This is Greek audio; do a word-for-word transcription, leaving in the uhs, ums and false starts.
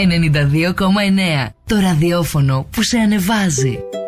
ενενήντα δύο κόμμα εννέα. Το ραδιόφωνο που σε ανεβάζει.